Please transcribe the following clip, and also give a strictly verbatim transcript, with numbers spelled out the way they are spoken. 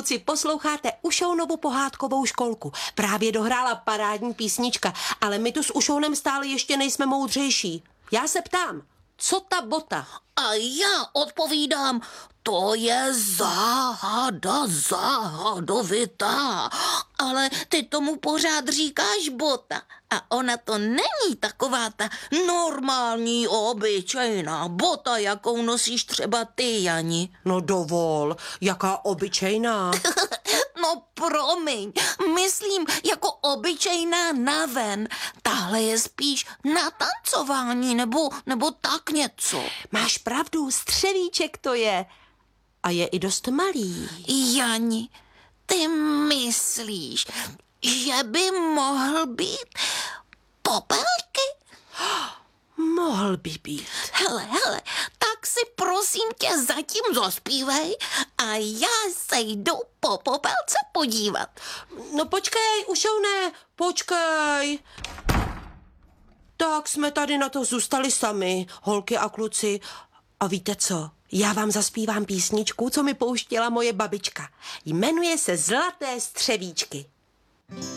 kluci, posloucháte Ušounovu pohádkovou školku. Právě dohrála parádní písnička, ale my tu s Ušounem stále ještě nejsme moudřejší. Já se ptám, co ta bota? A já odpovídám, to je záhada záhadovitá. Ale ty tomu pořád říkáš bota. A ona to není taková ta normální, obyčejná bota, jakou nosíš třeba ty, Jani. No dovol, jaká obyčejná. No promiň, myslím jako obyčejná naven. Tahle je spíš na tancování nebo, nebo tak něco. Máš pravdu, střevíček to je. A je i dost malý. Jani, ty myslíš, že by mohl být Popelky? Mohl by být. Hele, hele, tak si prosím tě zatím zaspívej a já se jdu po Popelce podívat. No počkej, Ušouné, počkej. Tak jsme tady na to zůstali sami, holky a kluci. A víte co? Já vám zaspívám písničku, co mi pouštěla moje babička. Jmenuje se Zlaté střevíčky.